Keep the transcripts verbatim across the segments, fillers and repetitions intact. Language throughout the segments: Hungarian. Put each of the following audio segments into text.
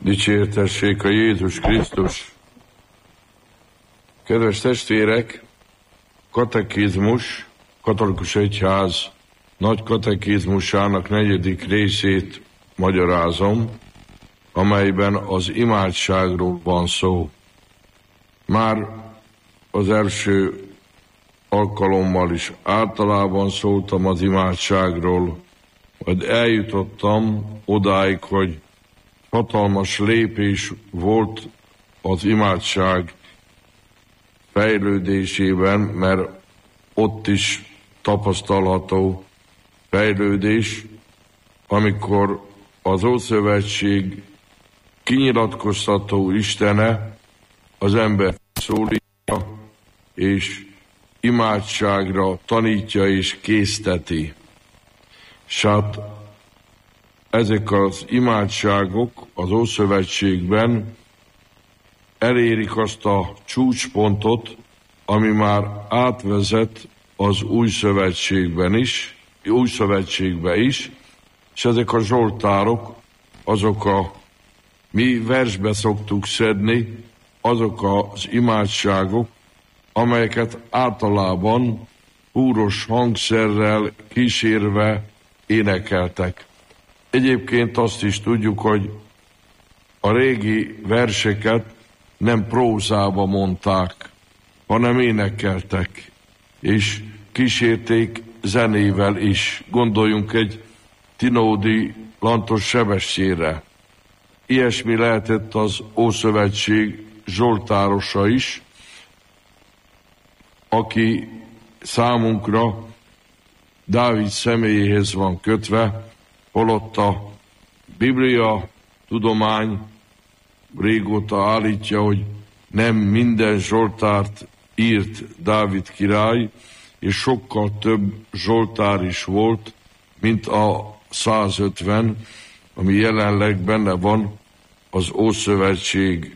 Dicsértessék a Jézus Krisztus! Kedves testvérek, katekizmus, katolikus egyház nagy katekizmusának negyedik részét magyarázom, amelyben az imádságról van szó. Már az első alkalommal is általában szóltam az imádságról, majd eljutottam odáig, hogy hatalmas lépés volt az imádság fejlődésében, mert ott is tapasztalható fejlődés, amikor az Ószövetség kinyilatkoztató Istene az ember szólítja, és imádságra tanítja és készteti. S hát ezek az imádságok az Ószövetségben elérik azt a csúcspontot, ami már átvezet az Új Szövetségben is, Új Szövetségbe is, és ezek a zsoltárok, azok a mi versbe szoktuk szedni, azok az imádságok, amelyeket általában húros hangszerrel kísérve énekeltek. Egyébként azt is tudjuk, hogy a régi verseket nem prózába mondták, hanem énekeltek, és kísérték zenével is. Gondoljunk egy Tinódi Lantos Sebestyére. Ilyesmi lehetett az Ószövetség zsoltárosa is, aki számunkra Dávid személyéhez van kötve, holott a Biblia tudomány régóta állítja, hogy nem minden zsoltárt írt Dávid király, és sokkal több zsoltár is volt, mint a százötven, ami jelenleg benne van az Ószövetség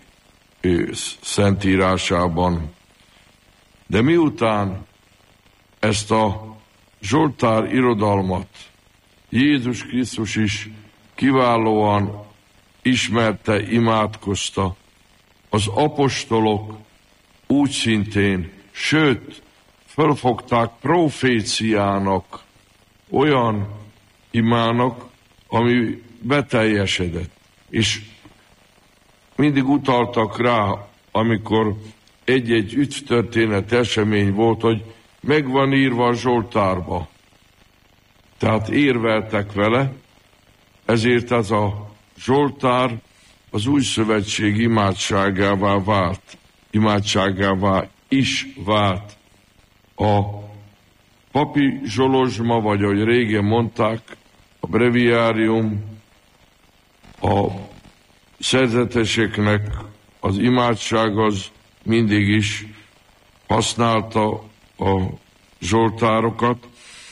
szentírásában. De miután ezt a zsoltár irodalmat Jézus Krisztus is kiválóan ismerte, imádkozta, az apostolok úgy szintén, sőt, fölfogták proféciának, olyan imának, ami beteljesedett. És mindig utaltak rá, amikor egy-egy üdvtörténet esemény volt, hogy meg van írva a zsoltárba. Tehát érveltek vele, ezért ez a zsoltár az Új Szövetség imádságává vált, imádságává is vált. A papi zsolozsma, vagy ahogy régen mondták, a breviárium, a szerzeteseknek az imádság az mindig is használta a zsoltárokat,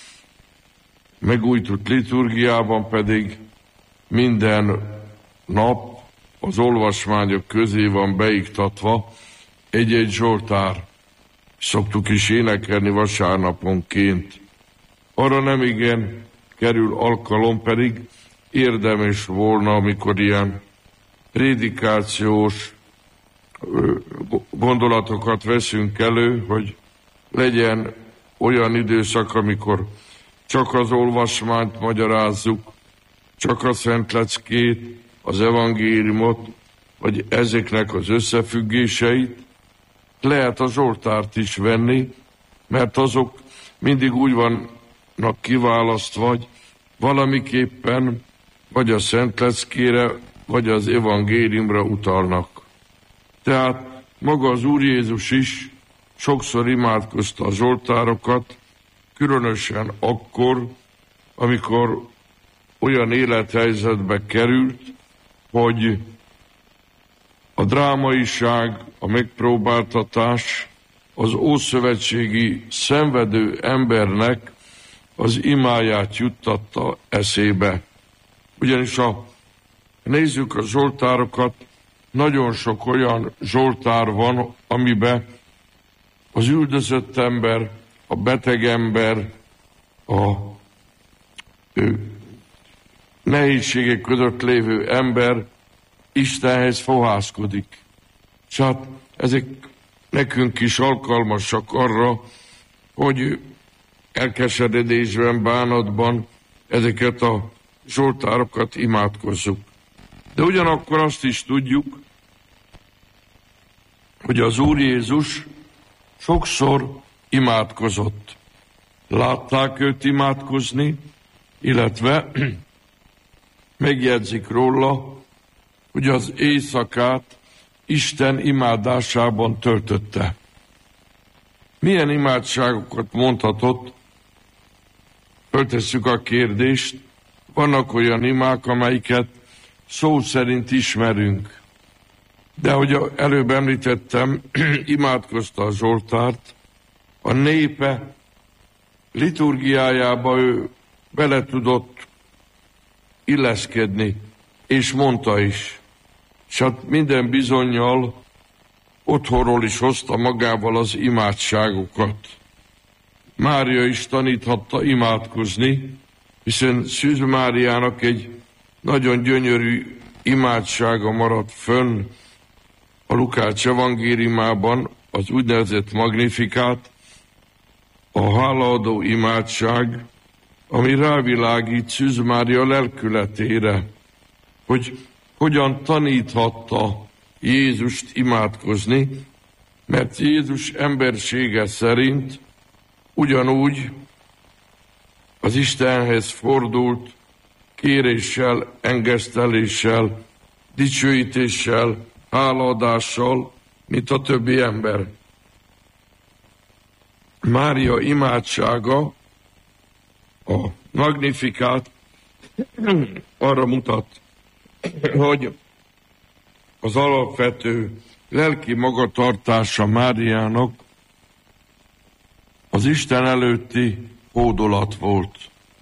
megújtott liturgiában pedig minden nap az olvasmányok közé van beiktatva egy-egy zsoltár. Szoktuk is énekelni vasárnaponként. Arra nem igen kerül alkalom, pedig érdemes volna, amikor ilyen prédikációs gondolatokat veszünk elő, hogy legyen olyan időszak, amikor csak az olvasmányt magyarázzuk, csak a Szentleckét, az evangéliumot, vagy ezeknek az összefüggéseit. Lehet a zsoltárt is venni, mert azok mindig úgy vannak kiválasztva, vagy valamiképpen vagy a Szentleckére, vagy az evangéliumra utalnak. Tehát maga az Úr Jézus is sokszor imádkozta a zsoltárokat, különösen akkor, amikor olyan élethelyzetbe került, hogy a drámaiság, a megpróbáltatás az ószövetségi szenvedő embernek az imáját juttatta eszébe. Ugyanis a, nézzük a zsoltárokat, nagyon sok olyan zsoltár van, amiben az üldözött ember, a beteg ember, a ő, nehézségek között lévő ember Istenhez fohászkodik. És hát ezek nekünk is alkalmasak arra, hogy elkeseredésben, bánatban ezeket a zsoltárokat imádkozzuk. De ugyanakkor azt is tudjuk, hogy az Úr Jézus sokszor imádkozott. Látták őt imádkozni, illetve megjegyzik róla, hogy az éjszakát Isten imádásában töltötte. Milyen imádságokat mondhatott? Föltesszük a kérdést, vannak olyan imák, amelyiket szó szerint ismerünk. De ahogy előbb említettem, imádkozta a Zsoltárt, a népe liturgiájába ő bele tudott illeszkedni, és mondta is. És hát minden bizonnyal otthonról is hozta magával az imádságokat. Mária is taníthatta imádkozni, hiszen Szűz Máriának egy nagyon gyönyörű imádsága maradt fönn a Lukács evangéliumában, az úgynevezett Magnifikát, a hálaadó imádság, ami rávilágít Szűz Mária lelkületére, hogy hogyan taníthatta Jézust imádkozni, mert Jézus embersége szerint ugyanúgy az Istenhez fordult kéréssel, engeszteléssel, dicsőítéssel, hálaadással, mint a többi ember. Mária imádsága, a Magnifikát arra mutat, hogy az alapvető lelki magatartása Máriának az Isten előtti hódolat volt.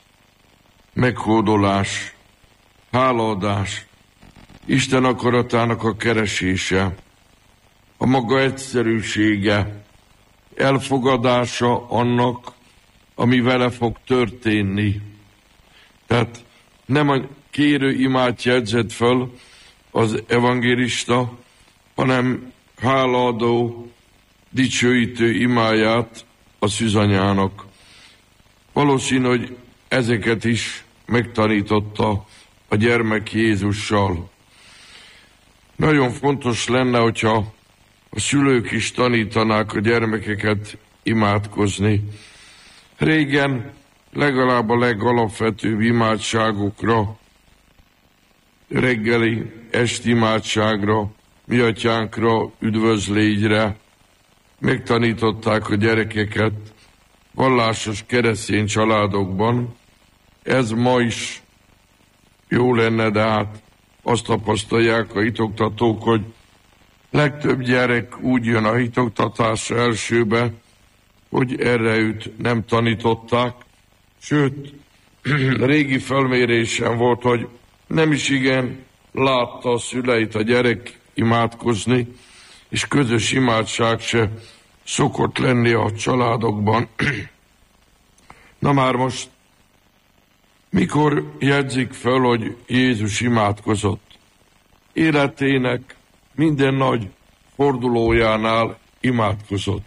Meghódolás, hálaadás, Isten akaratának a keresése, a maga egyszerűsége, elfogadása annak, ami vele fog történni. Tehát nem a kérő imát jegyzett föl az evangélista, hanem hálaadó, dicsőítő imáját a szűzanyának. Valószínű, hogy ezeket is megtanította a gyermek Jézussal. Nagyon fontos lenne, hogyha a szülők is tanítanák a gyermekeket imádkozni. Régen legalább a legalapvetőbb imádságokra, reggeli, esti imádságra, mi atyánkra, üdvözlégyre megtanították a gyerekeket vallásos keresztény családokban. Ez ma is jó lenne, de hát azt tapasztalják a hitoktatók, hogy legtöbb gyerek úgy jön a hitoktatásra elsőbe, hogy erre őt nem tanították. Sőt, régi felmérésem volt, hogy nem is igen látta a szüleit a gyerek imádkozni, és közös imádság se szokott lenni a családokban. Na már most, mikor jegyzik fel, hogy Jézus imádkozott? Életének minden nagy fordulójánál imádkozott.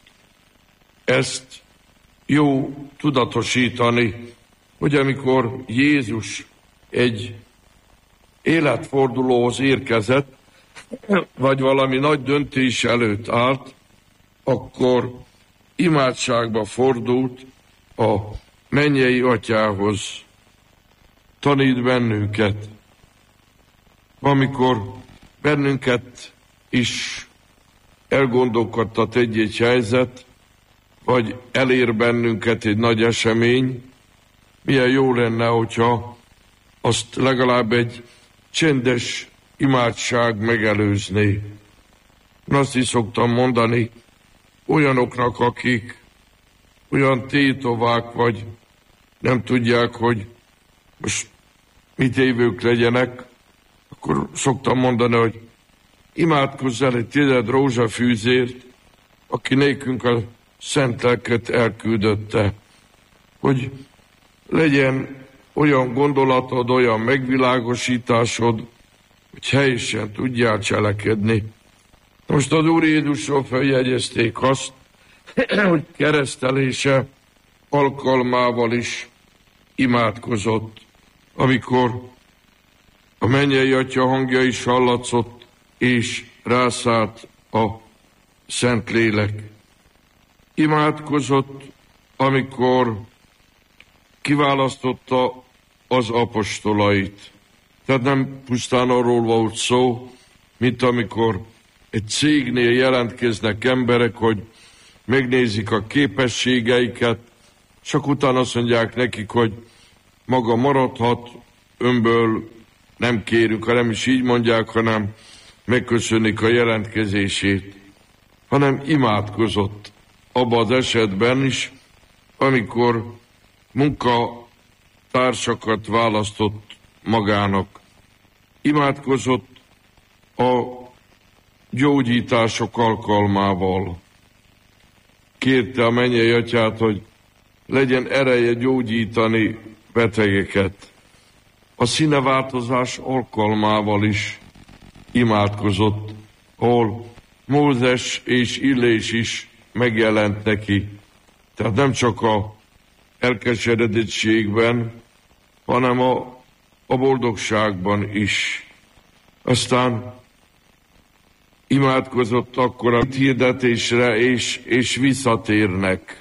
Ezt jó tudatosítani, hogy amikor Jézus egy életfordulóhoz érkezett, vagy valami nagy döntés előtt állt, akkor imádságba fordult a mennyei atyához. Tanít bennünket. Amikor bennünket is elgondolkodtat egy-egy helyzet, vagy elér bennünket egy nagy esemény, milyen jó lenne, hogyha azt legalább egy csendes imádság megelőzné. Azt is szoktam mondani olyanoknak, akik olyan tétovák, vagy nem tudják, hogy most mit évők legyenek, akkor szoktam mondani, hogy imádkozz el egy tized rózsafűzért, aki nékünk a szent lelket elküldötte, hogy legyen olyan gondolatod, olyan megvilágosításod, hogy helyesen tudjál cselekedni. Most az Úr Jézusról feljegyezték azt, hogy keresztelése alkalmával is imádkozott, amikor a mennyei Atya hangja is hallatszott, és rászállt a Szentlélek. Imádkozott, amikor kiválasztotta az apostolait. Tehát nem pusztán arról volt szó, mint amikor egy cégnél jelentkeznek emberek, hogy megnézik a képességeiket, csak utána azt mondják nekik, hogy maga maradhat, önből nem kérünk, ha nem is így mondják, hanem megköszönik a jelentkezését, hanem imádkozott abban az esetben is, amikor munkatársakat választott magának. Imádkozott a gyógyítások alkalmával. Kérte a mennyei Atyát, hogy legyen ereje gyógyítani betegeket. A színeváltozás alkalmával is imádkozott, ahol Mózes és Illés is megjelent neki. Tehát nem csak a elkeseredettségben, hanem a, a boldogságban is. Aztán imádkozott akkor a hirdetésre, és, és visszatérnek.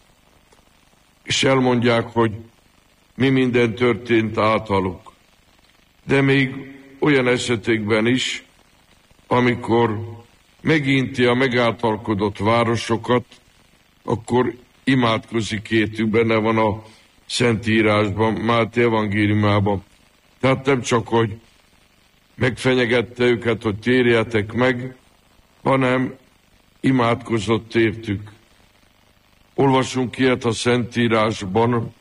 És elmondják, hogy mi minden történt általuk. De még olyan esetekben is, amikor meginti a megáltalkodott városokat, akkor imádkozik értük, benne van a Szentírásban, Máté evangéliumában. Tehát nem csak, hogy megfenyegette őket, hogy térjetek meg, hanem imádkozott értük. Olvasunk ilyet a Szentírásban,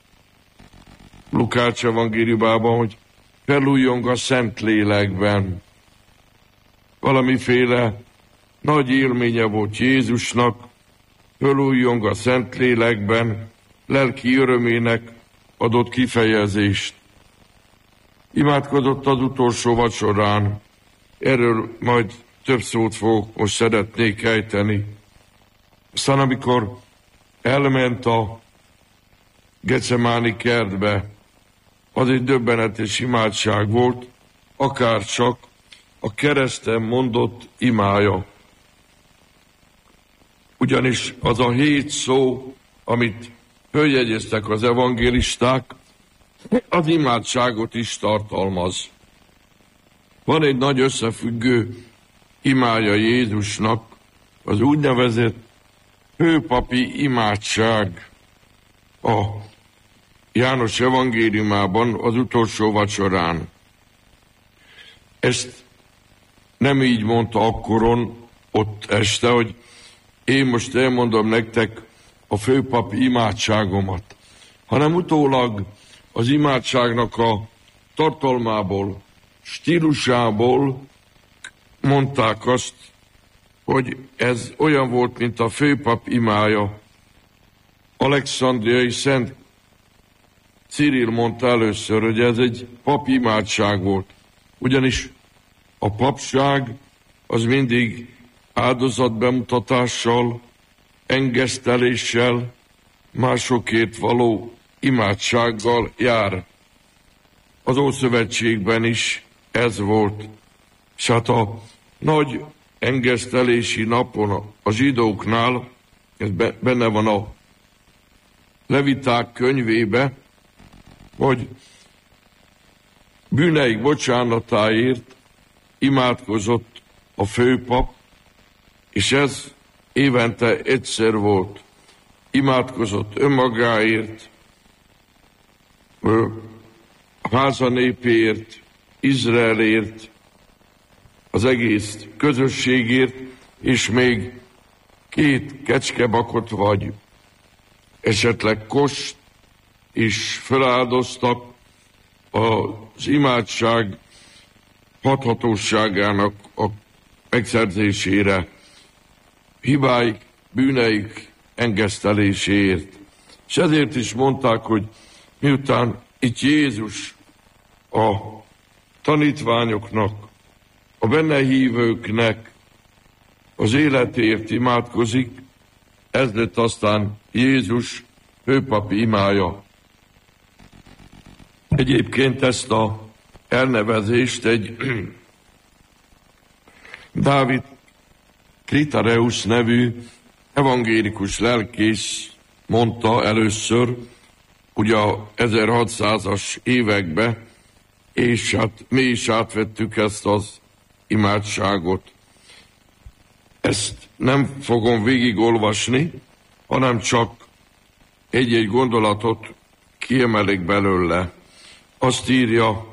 Lukács evangéliumában, hogy felújjong a Szentlélekben. Valamiféle nagy élménye volt Jézusnak, felújjong a Szentlélekben, lelki örömének adott kifejezést. Imádkozott az utolsó vacsorán, erről majd több szót fogok most szeretnék ejteni. Aztán amikor elment a Gecemáni kertbe, az egy döbbenetes imádság volt, akár csak a kereszten mondott imája. Ugyanis az a hét szó, amit följegyeztek az evangélisták, az imádságot is tartalmaz. Van egy nagy összefüggő imája Jézusnak, az úgynevezett főpapi imádság a János evangéliumában az utolsó vacsorán. Ezt nem így mondta akkoron, ott este, hogy én most elmondom nektek a főpapi imádságomat, hanem utólag az imádságnak a tartalmából, stílusából mondták azt, hogy ez olyan volt, mint a főpap imája. Alexandriai Szent Cirill mondta először, hogy ez egy papi imádság volt. Ugyanis a papság az mindig áldozatbemutatással, engeszteléssel, másokért való imádsággal jár. Az Ószövetségben is ez volt. És hát a nagy engesztelési napon a zsidóknál, ez benne van a Leviták könyvébe, hogy bűneik bocsánatáért imádkozott a főpap, és ez évente egyszer volt. Imádkozott önmagáért, a háza népéért, Izraelért, az egész közösségért, és még két kecskebakot vagy esetleg kost is feláldoztak az imádság hathatóságának a megszerzésére, hibáik, bűneik engeszteléséért. És ezért is mondták, hogy miután itt Jézus a tanítványoknak, a benne hívőknek az életért imádkozik, ez lett aztán Jézus főpapi imája. Egyébként ezt a elnevezést egy Dávid Kritareus nevű evangélikus lelkész mondta először, ugye a ezerhatszázas években, és hát mi is átvettük ezt az imádságot. Ezt nem fogom végigolvasni, hanem csak egy-egy gondolatot kiemelik belőle. Azt írja